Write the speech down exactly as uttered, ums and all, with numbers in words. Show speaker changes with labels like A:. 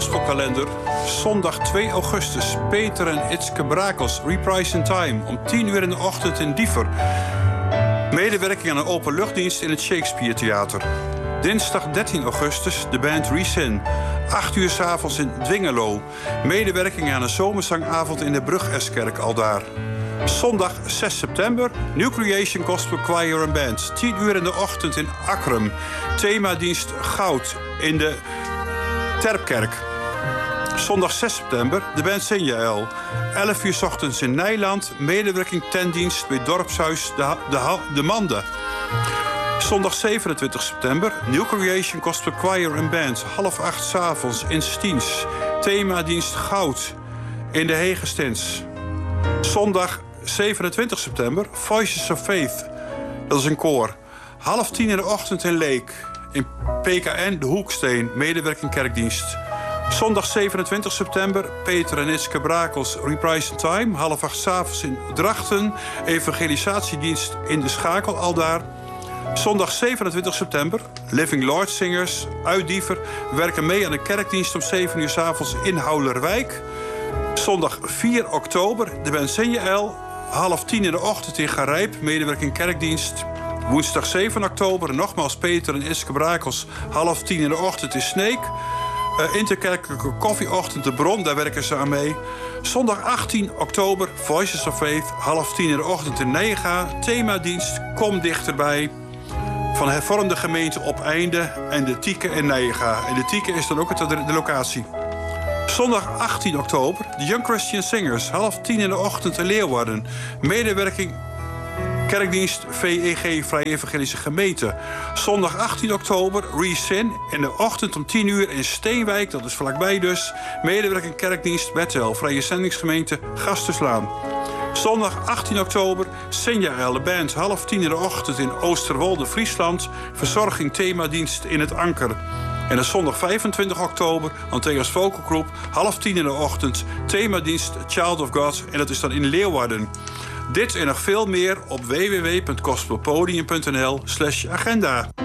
A: gospelkalender. Zondag twee augustus. Peter en Ietske Brakels. Reprise in Time. Om tien uur in de ochtend in Diever. Medewerking aan een openluchtdienst in het Shakespeare Theater. Dinsdag dertien augustus. De band Resin. acht uur 's avonds in Dwingelo. Medewerking aan een zomerzangavond in de Brug-Eskerk aldaar. Zondag zes september, New Creation Gospel Choir and Band. tien uur in de ochtend in Akrum. Themadienst Goud in de Terpkerk. Zondag zes september, de band Senjael. elf uur 's ochtends in Nijland. Medewerking tentdienst bij dorpshuis De, de, de Mande. Zondag zevenentwintig september, New Creation Gospel Choir and Band. half acht 's avonds in Stiens. Themadienst Goud in de Hegestins. Zondag zevenentwintig september, Voices of Faith. Dat is een koor. Half tien in de ochtend in Leek. In P K N De Hoeksteen, medewerking kerkdienst. Zondag zevenentwintig september, Peter en Ietske Brakels, Reprise in Time. Half acht 's avonds in Drachten. Evangelisatiedienst in de Schakel aldaar. Zondag zevenentwintig september, Living Lord Singers uit Diever. Werken mee aan de kerkdienst om zeven uur 's avonds in Houlerwijk. Zondag vier oktober, de band Senjael. Half tien in de ochtend in Garijp, medewerking kerkdienst. Woensdag zeven oktober, nogmaals Peter en Ietske Brakels. Half tien in de ochtend in Sneek. Uh, interkerkelijke koffieochtend De Bron, daar werken ze aan mee. Zondag achttien oktober, Voices of Faith. Half tien in de ochtend in Nega. Themadienst, Kom Dichterbij. Van hervormde gemeente Op Einde en de Tieke in Nijega. En de Tieke is dan ook het, de locatie. Zondag achttien oktober, de Young Christian Singers. Half tien in de ochtend in Leeuwarden. Medewerking kerkdienst V E G, Vrije Evangelische Gemeente. Zondag achttien oktober, Resin. In de ochtend om tien uur in Steenwijk, dat is vlakbij dus. Medewerking kerkdienst Bethel, Vrije Zendingsgemeente Gasterslaan. Zondag achttien oktober, Senjael, de band. Half tien in de ochtend in Oosterwolde, Friesland. Verzorging themadienst in het Anker. En de zondag vijfentwintig oktober, Antheas Vocal Group. Half tien in de ochtend, themadienst Child of God. En dat is dan in Leeuwarden. Dit en nog veel meer op w w w punt gospelpodium punt n l slash agenda.